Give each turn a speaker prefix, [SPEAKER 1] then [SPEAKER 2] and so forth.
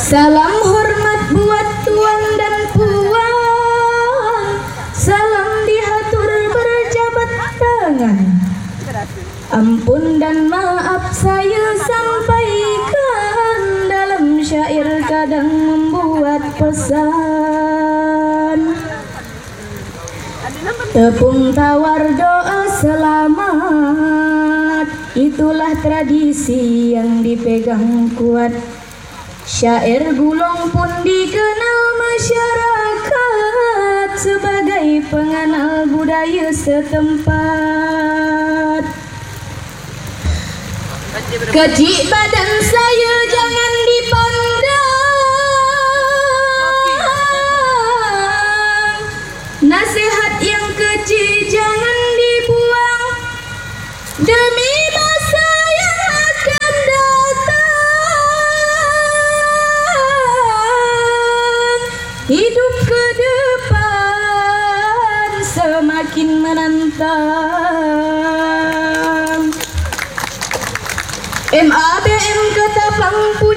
[SPEAKER 1] Salam hormat buat tuan dan puan, salam dihatur berjabat tangan. Ampun dan maaf saya sampaikan, dalam syair kadang membuat pesan. Tepung tawar doa selamat, itulah tradisi yang dipegang kuat. Syair gulung pun dikenal masyarakat sebagai pengenal budaya setempat. Kecil badan saya jangan dipandang, nasihat yang kecil jangan dibuang, demi masa yang akan datang. Hidup ke depan semakin menantang. MABM Ketapang